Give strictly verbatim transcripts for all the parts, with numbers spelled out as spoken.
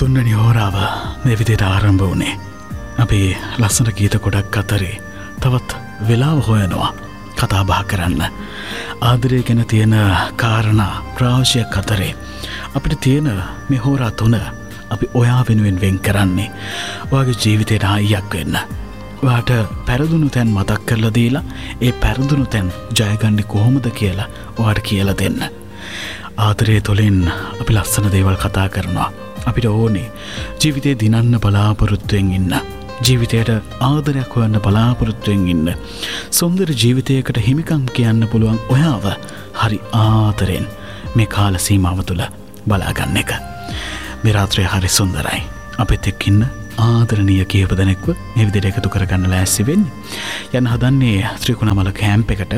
තුන්වැනි හෝරාව මේ විදිහට ආරම්භ වුණේ. අපි ලස්සන ගීත ගොඩක් අතරේ තවත් වෙලාව හොයනවා කතා බහ කරන්න. ආදරය ගැන තියෙන කාරණා ප්‍රාශයක් අතරේ අපිට තියෙන මේ හෝරා තුන අපි ඔයා වෙනුවෙන් වෙන් කරන්නේ ඔයාගේ ජීවිතේට ආයියක් වෙන්න. ඔයාට පෙරදුණු තැන් මතක් කරලා දීලා ඒ පෙරදුණු තැන් ජයගන්නේ කොහොමද කියලා ඔයාට කියලා දෙන්න. ආදරය තුළින් අපි ලස්සන දේවල් කතා කරනවා. අපිට ඕනේ ජීවිතේ දිනන්න බලාපොරොත්තුවෙන් ඉන්න. ජීවිතයට ආදරයක් හොයන්න බලාපොරොත්තුවෙන් ඉන්න. සුන්දර ජීවිතයකට හිමිකම් කියන්න පුළුවන් ඔයාව හරි ආදරෙන් මේ කාල සීමාව තුළ බලාගන්න එක. මේ රාත්‍රිය හරි සුන්දරයි. අපිත් එක්ක ඉන්න ආදරණීය කීප දෙනෙක්ව මේ විදිහට එකතු කරගන්න ලෑස්ති වෙන්නේ. යන්න හදන්නේ ත්‍රිකුණාමල කැම්ප් එකට.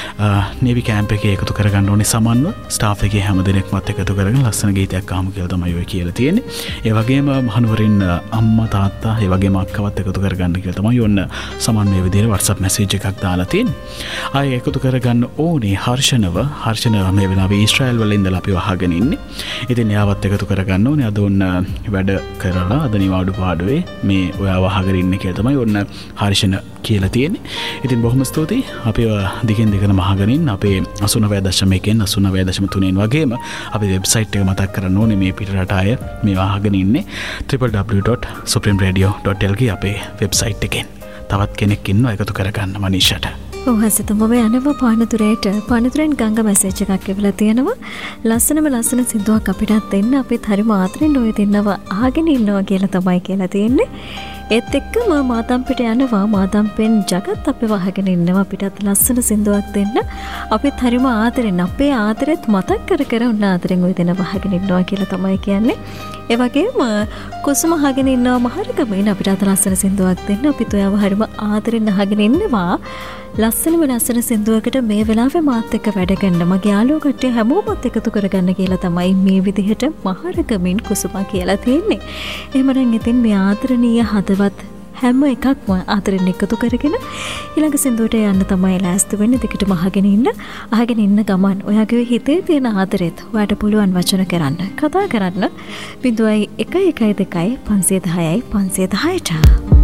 නේවි කැම්ප් එකේ එකතු කරගන්න ඕනේ සමන්ව ස්ටාෆ් එකේ හැම දෙනෙක්මත් එකතු කරගෙන ලස්සන ගීතයක් අහමු කියලා තමයි ඔය කියලා තියෙන්නේ. ඒ වගේම මහනුවරින් අම්මා තාත්තා ඒ වගේම අක්කවත් එකතු කරගන්න කියලා තමයි ඔන්න සමන් මේ විදිහට WhatsApp message එකක් දාලා තියෙන්නේ. ආයේ එකතු කරගන්න ඕනේ හර්ෂණව. හර්ෂණ මේ වෙලාවේ ඊශ්‍රායල් වල ඉඳලා අපි අහගෙන ඉන්නේ. ඉතින් එයාවත් එකතු කරගන්න ඕනේ. අද ඔන්න වැඩ කරලා අද නිවාඩු පාඩුවේ මේ ඔයාව අහගෙන ඉන්නේ කියලා තමයි ඔන්න හර්ෂණ කියලා තියෙන්නේ. ඉතින් බොහොම ස්තුතියි. අපි දිගින් දිගටම අහගෙන ඉන්න අපේ අසූ නවය දශම එකෙන් අසූ නවය දශම තුනෙන් වගේම අපේ වෙබ්සයිට් එක මතක් කරන්න ඕනේ මේ පිටරට අය මේවා අහගෙන ඉන්නේ double-u double-u double-u dot supreme radio dot l k අපේ වෙබ්සයිට් එකෙන්. තවත් කෙනෙක් ඉන්නවා එකතු කරගන්න මනීෂට. ඔව් හසිතම ඔබ යනවා පානතුරේට. පානතුරෙන් ගංග මැසේජ් එකක් එවලා තියෙනවා. ලස්සනම ලස්සන සින්දුවක් අපිටත් දෙන්න. අපිත් හරිම ආදරෙන් ඔය දෙන්නව අහගෙන ඉන්නවා කියලා තමයි කියලා තියෙන්නේ. ඒත් එක්කම මාතම්පිට යනවා. මාතම්පෙන් ජගත් අපේ වහගෙන ඉන්නවා. අපිටත් ලස්සන සින්දුවක් දෙන්න. අපිත් හරිම ආදරෙන් අපේ ආදරෙත් මතක් කර කර උන්න ආදරෙන් ඔය දෙන්නව අහගෙන ඉන්නවා කියලා තමයි කියන්නේ. ඒ වගේම කුසුම අහගෙන ඉන්නවා මහරගමෙන් අපිටත් ලස්සන සින්දුවක් දෙන්න. අපිත් ඔයව හරිම ආදරෙන් අහගෙන ඉන්නවා. ලස්සනම ලස්සන සින්දුවකට මේ වෙලාවේ මාත් එක්ක වැඩ කරන්න මගේ යාළුවෝ කට්ටිය හැමෝමත් එකතු කරගන්න කියලා තමයි මේ විදිහට මහරගමින් කුසුමා කියලා තියෙන්නේ. එහෙමනම් ඉතින් මේ ආදරණීය හදවත් හැම එකක්ම ආදරෙන් එකතු කරගෙන ඊළඟ සින්දුවට යන්න තමයි ලෑස්ති වෙන්නේ. දිගටම අහගෙන ඉන්න. අහගෙන ඉන්න ගමන් ඔයාගේ හිතේ තියෙන ආදරෙත් ඔයාට පුළුවන් වචන කරන්න. කතා කරන්න. බිඳුවයි එක එකයි දෙකයි පන්සිය දහයයි පන්සිය දහයට.